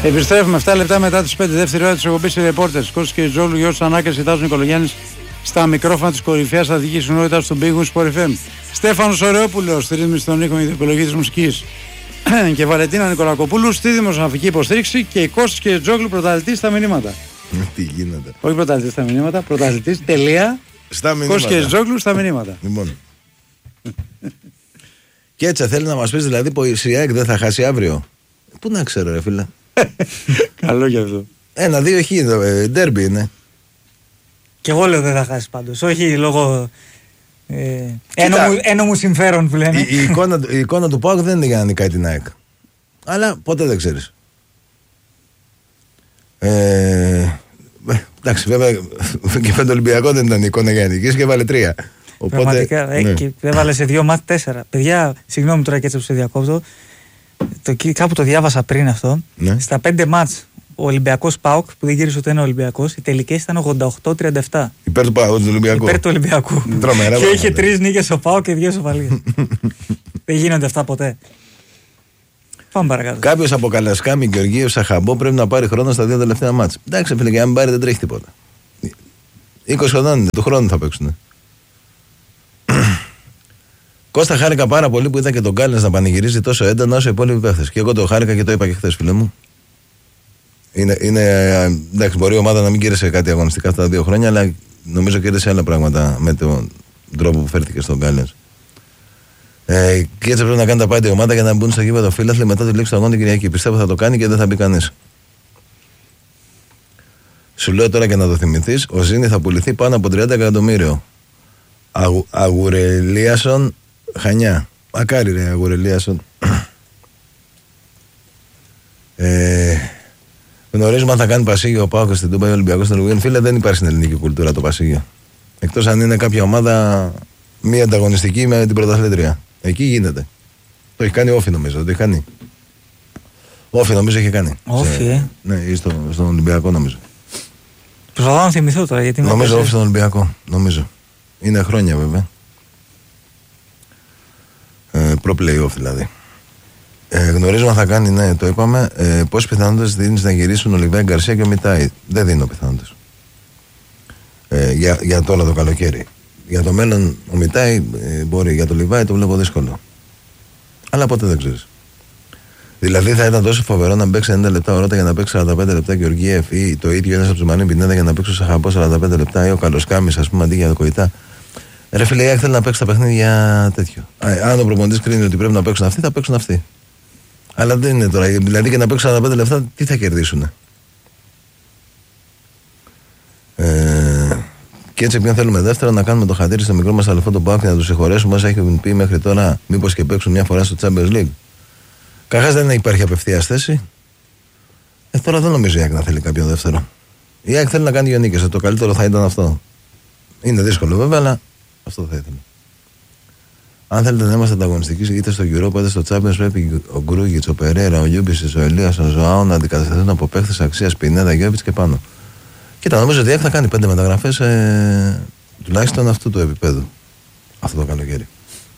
Επιστρέφουμε 7 λεπτά μετά τις 5 δεύτερη ώρα της εκπομπής οι ρεπόρτες Κώστας και Τζόλου, Γιώργος Ανάκας, Τάσος Νικολογιάννης στα μικρόφωνα της κορυφαίας αθλητικής συχνότητας του Big Wings Sport FM. Στέφανος Ωρεόπουλος στη ρύθμιση των ήχων για την επιλογή της μουσικής και Βαλεντίνα Νικολακοπούλου στη δημοσιογραφική υποστήριξη και Κώστας και Τζόγλου πρωταθλητής στα μηνύματα. Τι γίνεται. Όχι πρωταθλητής στα μηνύματα, πρωταθλητής τελεία Κώστας και Τζόγλου στα μηνύματα. Λοιπόν. Και έτσι θέλει να μας πεις δηλαδή πως η ΑΕΚ δεν θα χάσει αύριο. Πού να ξέρω ρε φίλε. Καλό γι' αυτό. 1-2 έχει, ντέρμπι είναι. Και εγώ λέω δεν θα χάσει πάντως. Όχι λόγω ένομου συμφέρον που λένε. Η εικόνα του ΠΑΟΚ δεν είναι για να νικάει την ΑΕΚ. Αλλά ποτέ δεν ξέρεις. Εντάξει, βέβαια και με το Ολυμπιακό δεν ήταν η εικόνα για να νικήσει και βάλε 3. Οπότε, πραγματικά. Ναι. Και έβαλε σε 2 μάτς 4. Παιδιά, συγγνώμη τώρα και έτσι που σε διακόπτω. Κάπου το διάβασα πριν αυτό. Ναι. Στα 5 μάτς ο Ολυμπιακός ΠΑΟΚ, που δεν γύρισε ούτε ένα Ολυμπιακός, οι τελικές ήταν 88-37. Υπέρ του ΠΑΟΚ, του Ολυμπιακού. Υπέρ του Ολυμπιακού. Τρομερά, και είχε 3 νίκες ο ΠΑΟΚ και 2 σοφαλίες. Δεν γίνονται αυτά ποτέ. Πάμε παρακάτω. Κάποιος από Καλασκάμι, Γεωργίου, Σαχαμπό πρέπει να πάρει χρόνο στα 2 τελευταία μάτς. Εντάξει, φίλε, και αν πάρει δεν τρέχει τίποτα. 20 χρονών είναι, του χρόνου θα παίξουν. Κώστα, χάρηκα πάρα πολύ που είδα και τον Κάλινς να πανηγυρίζει τόσο έντονα όσο οι υπόλοιποι παίχτες. Και εγώ το χάρηκα και το είπα και χθες, φίλε μου. Εντάξει, μπορεί η ομάδα να μην κέρδισε κάτι αγωνιστικά αυτά τα 2 χρόνια, αλλά νομίζω κέρδισε άλλα πράγματα με τον τρόπο που φέρθηκε στον Κάλινς. Και έτσι πρέπει να κάνει τα πάντα η ομάδα για να μπουν στο γήπεδο φίλαθλοι μετά τη λήξη του αγώνα την Κυριακή. Πιστεύω θα το κάνει και δεν θα μπει κανείς. Σου λέω τώρα και να το θυμηθείς, ο Ζήνη θα πουληθεί πάνω από 30 εκατομμύριο. Αγουρελίασον Χανιά. Μακάρι ρε Αγουρελίασον. Γνωρίζουμε αν θα κάνει πασίγιο ο ΠΑΟΚ στην Τούμπα ή ο Ολυμπιακός στην Λουγκέν. Φίλε, δεν υπάρχει στην ελληνική κουλτούρα το πασίγιο. Εκτός αν είναι κάποια ομάδα μη ανταγωνιστική με την πρωταθλήτρια. Εκεί γίνεται. Το έχει κάνει Όφη νομίζω. Το έχει κάνει. Όφη νομίζω έχει κάνει. Όφη, Ναι, ή στον Ολυμπιακό νομίζω. Προσπαθώ να θυμηθώ τώρα γιατί. Νομίζω Όφη στον Ολυμπιακό. Νομίζω. Είναι χρόνια βέβαια. Προ-play-off δηλαδή. Γνωρίζουμε αν θα κάνει, ναι, το είπαμε. Πόσες πιθανότητες δίνεις να γυρίσουν ο Λιβάη Γκαρσία και ο Μιτάι? Δεν δίνω πιθανότητες. Για τώρα το καλοκαίρι. Για το μέλλον ο Μιτάι μπορεί. Για το Λιβάη το βλέπω δύσκολο. Αλλά ποτέ δεν ξέρεις. Δηλαδή θα ήταν τόσο φοβερό να παίξει 90 λεπτά ο Ρώτα για να παίξει 45 λεπτά Γεωργίεφ ή το ίδιο ένας από τους Μανί Πινέδα για να παίξει ο Σαχαμπό 45 λεπτά ή ο Καλοσκάμης ας πούμε αντί για το Κοϊτά. Ρε φίλε, η ΑΕΚ θέλει να παίξει τα παιχνίδια τέτοιο. Αν ο προπονητής κρίνει ότι πρέπει να παίξουν αυτοί, θα παίξουν αυτοί. Αλλά δεν είναι τώρα. Δηλαδή και να παίξουν 45 λεπτά, τι θα κερδίσουν. Και έτσι, ποιον θέλουμε δεύτερο, να κάνουμε το χατήρι στο μικρό μας αδελφό τον ΠΑΟΚ και να τους συγχωρέσουμε όσα έχουν πει μέχρι τώρα, μήπως και παίξουν μια φορά στο Champions League. Καχάς δεν υπάρχει απευθείας θέση. Τώρα δεν νομίζω η ΑΕΚ να θέλει κάποιον δεύτερο. Η ΑΕΚ θέλει να κάνει 2 νίκες. Το καλύτερο θα ήταν αυτό. Είναι δύσκολο βέβαια, αλλά αυτό θα ήθελα. Αν θέλετε να είμαστε ανταγωνιστικοί είτε στο Europa είτε στο Champions, πρέπει ο Γκρούγιτς, ο Περέρα, ο Γιούμπισης, ο Ελίας, ο Ζωάου να αντικατασταθούν από παίχτες αξίας Πινέδα, Γιώβιτς και πάνω. Κοίτα, νομίζω ότι θα κάνει 5 μεταγραφές τουλάχιστον αυτού του επίπεδου αυτό το καλοκαίρι.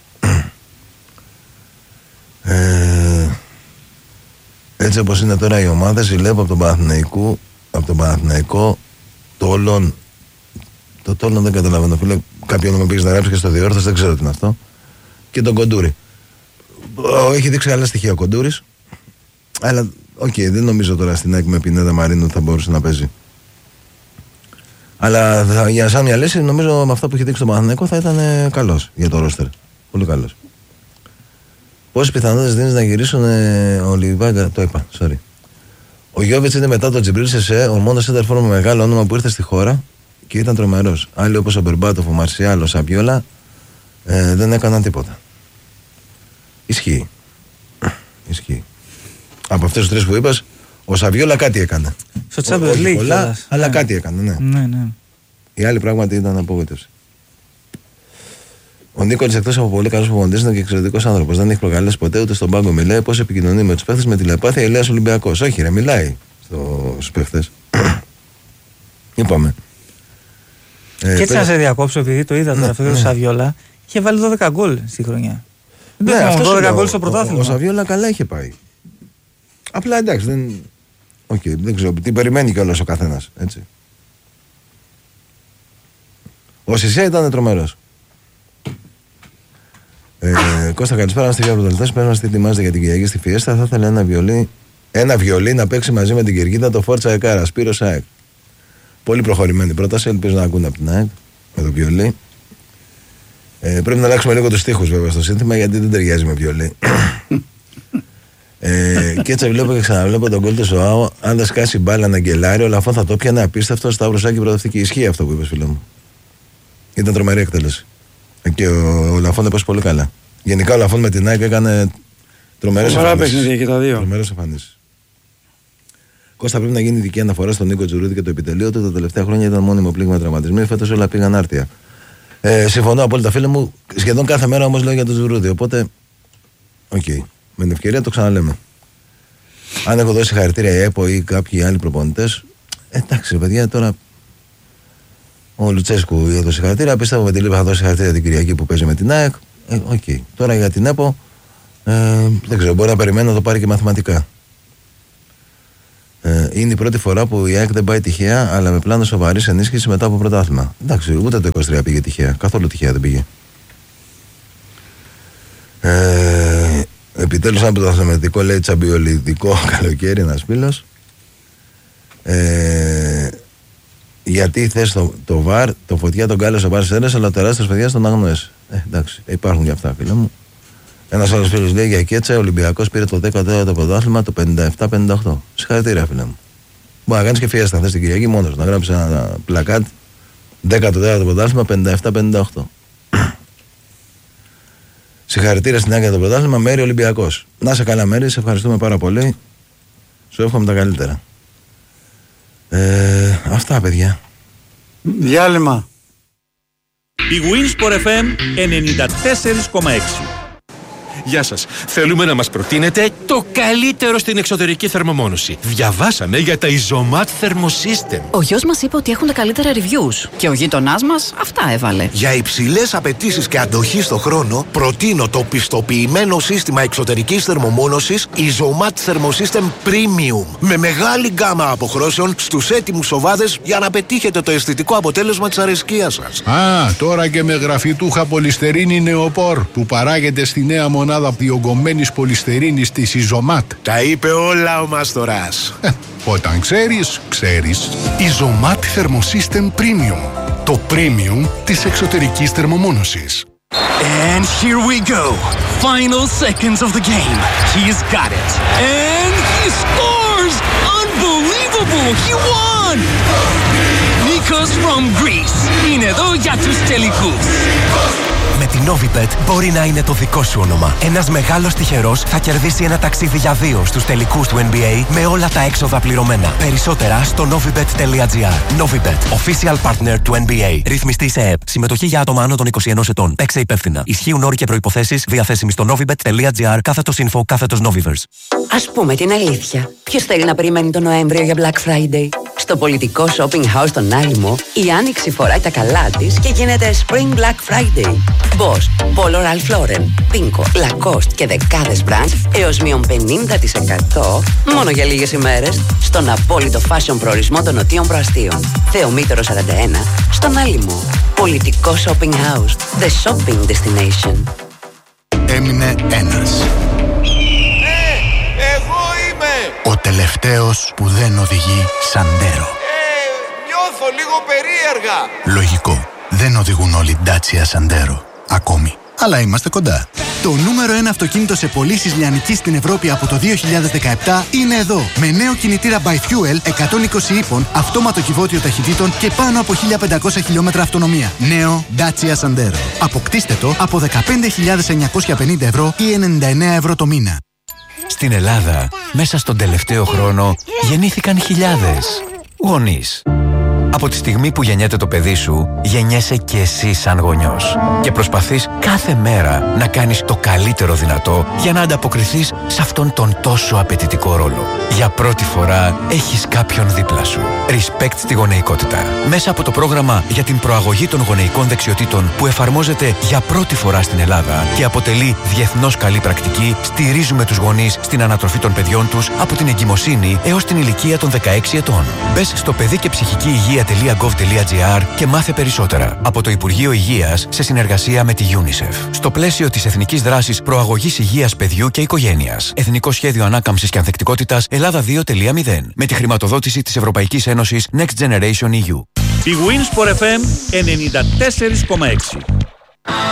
Έτσι όπως είναι τώρα οι ομάδες, ζηλεύω από τον Παναθηναϊκό, Τόλον. Το Τόλον δεν καταλαβαίνω, φίλε. Κάποιον με πήγες να γράψει και στο διόρθωση, δεν ξέρω τι είναι αυτό. Και τον Κοντούρη. Έχει δείξει άλλα στοιχεία ο Κοντούρης. Αλλά, δεν νομίζω τώρα στην ΑΕΚ με Πινέδα Μαρίνο θα μπορούσε να παίζει. Αλλά για σαν μια λύση, νομίζω με αυτά που έχει δείξει το Παναθηναϊκό θα ήταν καλός για το ρόστερ. Πολύ καλός. Πόσες πιθανότητες δίνεις να γυρίσουν ο Λιβάγκα, το είπα, sorry. Ο Γιώβιτς είναι μετά τον Τζιμπρίλ Σεσέ, ο μόνος σέντερφορ με μεγάλο όνομα που ήρθε στη χώρα και ήταν τρομερός. Άλλοι όπως ο Μπερμπάτοφ, ο Μαρσιάλ, ο Σαμπιόλα δεν έκαναν τίποτα. Ισχύει. Από αυτές τις 3 που είπες, ο Σαβιόλα κάτι έκανε. Στο Champions League πολλά, αλλά κάτι έκανε, ναι. Οι άλλοι πράγματι ήταν απογοήτευση. Ο Νίκολης, εκτός από πολύ καλός προπονητής, είναι και εξαιρετικός άνθρωπος. Δεν έχει προκαλέσει ποτέ ούτε στον πάγκο. Μιλάει πώς επικοινωνεί με τους παίχτες με τηλεπάθεια. Ηλίας Ολυμπιακός. Όχι, ρε, μιλάει στους παίχτες. Είπαμε. Και έτσι να σε διακόψω, επειδή το είδα τώρα αυτό το Σαβιόλα, είχε βάλει 12 γκολ στη χρονιά. Ναι, αυτό 12 γκολ στο πρωτάθλημα. Ο Σαβιόλα καλά είχε πάει. Απλά εντάξει, δεν. δεν ξέρω τι περιμένει κιόλας ο καθένας. Έτσι. Ο Σισέ ήταν τρομερός. Κώστα, καλησπέρα. Είμαστε για πρωταθλητές. Πες μας τι ετοιμάζετε για την Κυριακή στη Φιέστα. Θα ήθελα ένα βιολί να παίξει μαζί με την Κυρκίτα το Φόρτσα Εκάρα. Σπύρος ΑΕΚ. Πολύ προχωρημένη πρόταση. Ελπίζω να ακούνε από την ΑΕΚ με το βιολί. Πρέπει να αλλάξουμε λίγο τους στίχους βέβαια στο σύνθημα, γιατί δεν ταιριάζει με βιολί. Και έτσι βλέπω και ξαναβλέπω τον γκολ του Ζωάο. Αν δεν σκάσει μπάλα να γκελάρει, ο Λαφόν θα το πιανε απίστευτο. Σταύρωσάκι προοδευτική. Ισχύει αυτό που είπες, φίλε μου. Ήταν τρομερή εκτέλεση. Και ο Λαφόν έπαιξε πολύ καλά. Γενικά ο Λαφόν με την ΑΕΚ έκανε τρομερές εμφανίσεις. Κώστα, πρέπει να γίνει ειδική αναφορά στον Νίκο Τζουρούδη και το επιτελείο του. Τα τελευταία χρόνια ήταν μόνιμο πλήγμα τραυματισμοί. Φέτος όλα πήγαν άρτια. Συμφωνώ απόλυτα, φίλε μου. Σχεδόν κάθε μέρα όμως λέω για τον Τζουρούδη. Οπότε, με την ευκαιρία το ξαναλέμε. Αν έχω δώσει συγχαρητήρια η ΕΠΟ ή κάποιοι άλλοι προπονητές, εντάξει, παιδιά, τώρα. Ο Λουτσέσκου έδωσε συγχαρητήρια. Πιστεύω με τη Λίβα θα δώσει συγχαρητήρια την Κυριακή που παίζει με την ΑΕΚ. Τώρα για την ΕΠΟ, δεν ξέρω, μπορεί να περιμένει να το πάρει και μαθηματικά. Είναι η πρώτη φορά που η ΑΕΚ δεν πάει τυχαία, αλλά με πλάνο σοβαρής ενίσχυσης μετά από πρωτάθλημα. Εντάξει, ούτε το 23 πήγε τυχαία. Καθόλου τυχαία δεν πήγε. Επιτέλους, ένα πρωταθληματικό λέει τσαμπιολιδικό καλοκαίρι, ένας φίλος. Γιατί θες το βαρ, το φωτιά τον κάλεσε ο βαρ σέρες, αλλά τεράστιες παιδιά στον αγνώες. Εντάξει, υπάρχουν και αυτά, φίλε μου. Ένας άλλος φίλος λέει για Κέτσα, ο Ολυμπιακός πήρε το 14ο πρωτάθλημα το 57-58. Συγχαρητήρια, φίλε μου. Μπορεί να κάνεις και φιέστα θες την Κυριακή μόνος, να γράψεις ένα πλακάτ 14ο πρωτάθλημα 57-58. Συγχαρητήρια στην ΑΕΚ για το πρωτάθλημα, Μέρη Ολυμπιακός. Να σε καλά, Μέρη, σε ευχαριστούμε πάρα πολύ. Σου εύχομαι τα καλύτερα. Αυτά, παιδιά. Διάλειμμα. Η Winsport FM 94,6. Γεια σας. Θέλουμε να μας προτείνετε το καλύτερο στην εξωτερική θερμομόνωση. Διαβάσαμε για τα Isomat Thermosystem. Ο γιος μας είπε ότι έχουν τα καλύτερα reviews και ο γείτονάς μας αυτά έβαλε. Για υψηλές απαιτήσεις και αντοχή στο χρόνο, προτείνω το πιστοποιημένο σύστημα εξωτερικής θερμομόνωσης Isomat Thermosystem Premium. Με μεγάλη γκάμα αποχρώσεων στους έτοιμους οβάδες για να πετύχετε το αισθητικό αποτέλεσμα της αρεσκίας σας. Τώρα και με γραφιτούχα πολυστερίνη νεοπόρ που παράγεται στη νέα μονάδα διογκωμένης πολυστερίνης της Isomat. Τα είπε όλα ο Μαστοράς. Όταν ξέρεις, ξέρεις. Isomat Thermosystem Premium. Το premium της εξωτερικής θερμομόνωσης. And here we go. Final seconds of the game. He's got it. And he scores! Unbelievable! He won! Nikos from Greece. Είναι εδώ για τους τελικούς. Με την Novibet μπορεί να είναι το δικό σου όνομα. Ένας μεγάλος τυχερός θα κερδίσει ένα ταξίδι για 2 στους τελικούς του NBA με όλα τα έξοδα πληρωμένα. Περισσότερα στο novibet.gr. Novibet, official partner του NBA. Ρυθμιστή σε ΕΕΠ. Συμμετοχή για άτομα άνω των 21 ετών. Παίξε υπεύθυνα. Ισχύουν όροι και προϋποθέσεις διαθέσιμοι στο novibet.gr/info/Noviverse. Ας πούμε την αλήθεια. Ποιος θέλει να περιμένει τον Νοέμβριο για Black Friday? Στο πολιτικό shopping house στον Άλυμο, η Άνοιξη φοράει τα καλά της και γίνεται Spring Black Friday. Boss, Polo Ralph Lauren, Pinko, Lacoste και δεκάδες brands έως μείον 50% μόνο για λίγες ημέρες στον απόλυτο fashion προορισμό των Νοτίων Προαστίων. Θεομήτωρο 41, στον Άλυμο. Πολιτικό shopping house, the shopping destination. Έμεινε ένας. Εγώ είμαι! Ο τελευταίος που δεν οδηγεί Σαντέρο. Νιώθω λίγο περίεργα. Λογικό. Δεν οδηγούν όλοι Dacia Sandero. Ακόμη. Αλλά είμαστε κοντά. Το νούμερο 1 αυτοκίνητο σε πωλήσεις λιανικής στην Ευρώπη από το 2017 είναι εδώ. Με νέο κινητήρα by Fuel 120 ύπων, αυτόματο κυβότιο ταχυτήτων και πάνω από 1500 χιλιόμετρα αυτονομία. Νέο Dacia Sandero. Αποκτήστε το από 15.950 ευρώ ή 99 ευρώ το μήνα. Στην Ελλάδα, μέσα στον τελευταίο χρόνο, γεννήθηκαν χιλιάδες γονείς. Από τη στιγμή που γεννιέται το παιδί σου, γεννιέσαι και εσύ σαν γονιός. Και προσπαθείς κάθε μέρα να κάνεις το καλύτερο δυνατό για να ανταποκριθείς σε αυτόν τον τόσο απαιτητικό ρόλο. Για πρώτη φορά έχεις κάποιον δίπλα σου. Respect στη γονεϊκότητα. Μέσα από το πρόγραμμα για την προαγωγή των γονεϊκών δεξιοτήτων που εφαρμόζεται για πρώτη φορά στην Ελλάδα και αποτελεί διεθνώς καλή πρακτική, στηρίζουμε τους γονείς στην ανατροφή των παιδιών τους από την εγκυμοσύνη έως την ηλικία των 16 ετών. Μπες στο παιδικεψυχικηυγεία.gov.gr και μάθε περισσότερα. Από το Υπουργείο Υγείας σε συνεργασία με τη UNICEF. Στο πλαίσιο της Εθνικής Δράσης Προαγωγής Υγείας Παιδιού και Οικογένειας. Εθνικό Σχέδιο Ανάκαμψης και Ανθεκτικότητας Ελλάδα 2.0. Με τη χρηματοδότηση της Ευρωπαϊκής Ένωσης Next Generation EU. Η Wins for FM 94,6.